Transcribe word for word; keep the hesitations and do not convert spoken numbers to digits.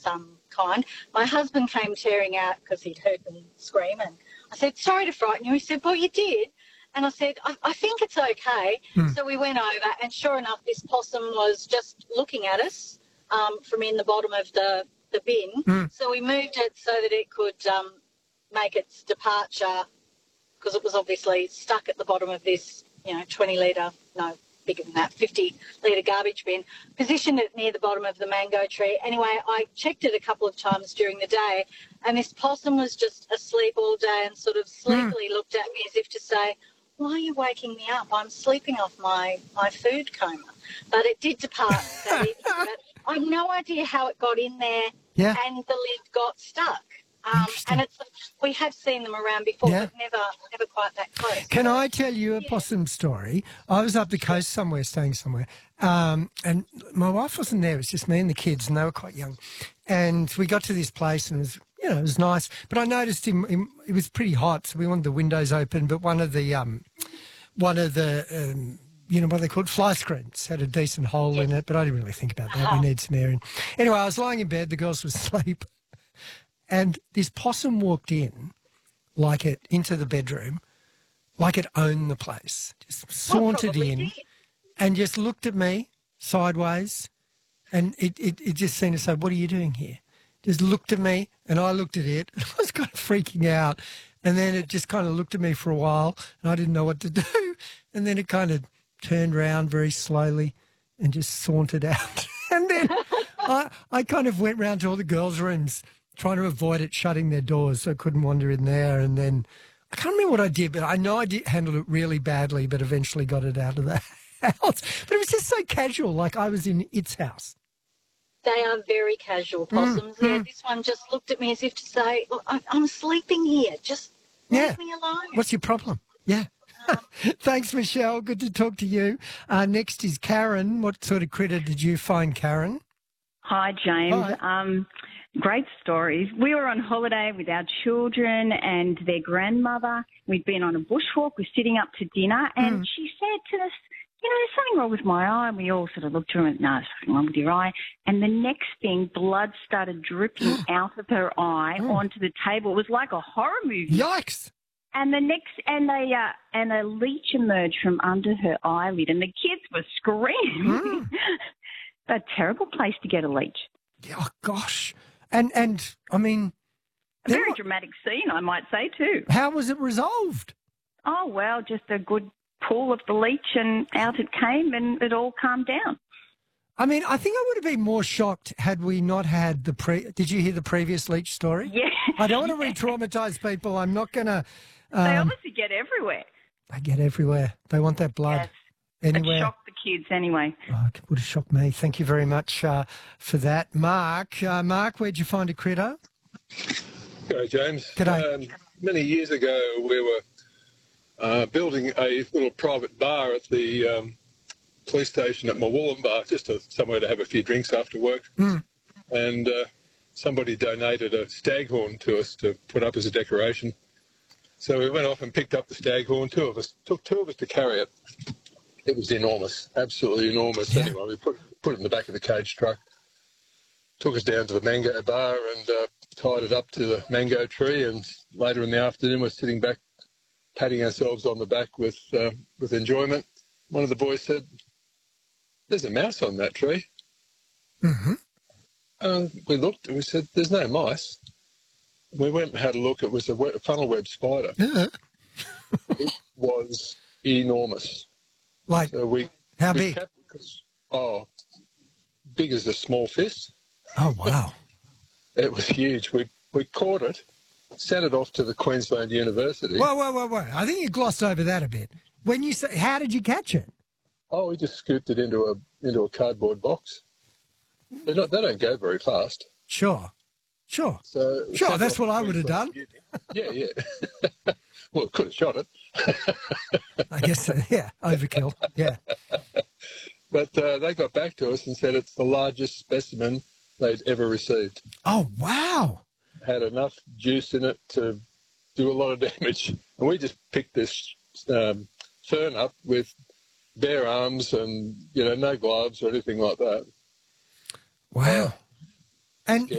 some kind. My husband came tearing out because he'd heard them scream, and I said, sorry to frighten you. He said, well, you did. And I said, I, I think it's okay. Hmm. So we went over, and sure enough, this possum was just looking at us um, from in the bottom of the, the bin. Hmm. So we moved it so that it could um, make its departure, because it was obviously stuck at the bottom of this, you know, twenty litre, no, bigger than that, fifty litre garbage bin, positioned it near the bottom of the mango tree. Anyway, I checked it a couple of times during the day, and this possum was just asleep all day and sort of sleepily mm. looked at me as if to say, why are you waking me up? I'm sleeping off my, my food coma. But it did depart that evening. But I have no idea how it got in there yeah. and the lid got stuck. Um, and it's we have seen them around before, yeah. but never never quite that close. Can so, I tell you a yeah. possum story? I was up the coast somewhere, staying somewhere, um, and my wife wasn't there. It was just me and the kids, and they were quite young. And we got to this place, and it was, you know, it was nice. But I noticed him, him it was pretty hot, so we wanted the windows open. But one of the um, one of the um, you know what they called fly screens had a decent hole yes. in it. But I didn't really think about that. Uh-huh. We need some air in. Anyway, I was lying in bed. The girls were asleep. And this possum walked in, like it, into the bedroom, like it owned the place. Just sauntered well, in did. and just looked at me sideways, and it, it, it just seemed to say, what are you doing here? Just looked at me, and I looked at it, and I was kind of freaking out. And then it just kind of looked at me for a while, and I didn't know what to do. And then it kind of turned around very slowly and just sauntered out. And then I, I kind of went round to all the girls' rooms, trying to avoid it shutting their doors so I couldn't wander in there. And then I can't remember what I did, but I know I did handle it really badly, but eventually got it out of the house. But it was just so casual, like I was in its house. They are very casual possums. Mm, yeah, mm. This one just looked at me as if to say, well, I'm sleeping here. Just yeah. leave me alone. What's your problem? Yeah. Um, Thanks, Michelle. Good to talk to you. Uh, next is Karen. What sort of critter did you find, Karen? Hi, James. Hi. Um, great stories. We were on holiday with our children and their grandmother. We'd been on a bushwalk. We're sitting up to dinner, and mm. she said to us, you know, there's something wrong with my eye. And we all sort of looked at her and went, no, there's something wrong with your eye. And the next thing, blood started dripping out of her eye mm. onto the table. It was like a horror movie. Yikes. And the next, and a uh, and a leech emerged from under her eyelid, and the kids were screaming. Mm. A terrible place to get a leech. Oh gosh, and and I mean, a very not... dramatic scene, I might say too. How was it resolved? Oh well, just a good pull of the leech, and out it came, and it all calmed down. I mean, I think I would have been more shocked had we not had the pre. Did you hear the previous leech story? Yeah. I don't want to re-traumatise people. I'm not going to. Um, they obviously get everywhere. They get everywhere. They want that blood. Yes. Anywhere. It shocked the kids anyway. Oh, it would have shocked me. Thank you very much uh, for that. Mark, uh, Mark, where'd you find a critter? G'day, James. G'day. Um, many years ago, we were uh, building a little private bar at the um, police station at Murwillumbah, just a, somewhere to have a few drinks after work. Mm. And uh, somebody donated a staghorn to us to put up as a decoration. So we went off and picked up the staghorn. Two of us, took two of us to carry it. It was enormous, absolutely enormous. Yeah. Anyway, we put, put it in the back of the cage truck, took us down to the mango bar and uh, tied it up to the mango tree, and later in the afternoon we're sitting back, patting ourselves on the back with uh, with enjoyment. One of the boys said, there's a mouse on that tree. Mm-hmm. And we looked and we said, there's no mice. We went and had a look. It was a, web, a funnel web spider. Yeah. It was enormous. Like, so we, how we big? Kept, oh, big as a small fist. Oh, wow. It was huge. We we caught it, sent it off to the Queensland University. Whoa, whoa, whoa, whoa. I think you glossed over that a bit. When you say, how did you catch it? Oh, we just scooped it into a into a cardboard box. They're not, they don't go very fast. Sure. Sure. So sure, that's what I would have done. Yeah, yeah. Well, could have shot it. I guess so, yeah, overkill, yeah. But uh, they got back to us and said it's the largest specimen they'd ever received. Oh, wow. Had enough juice in it to do a lot of damage. And we just picked this um, fern up with bare arms and, you know, no gloves or anything like that. Wow. Uh, and... yeah.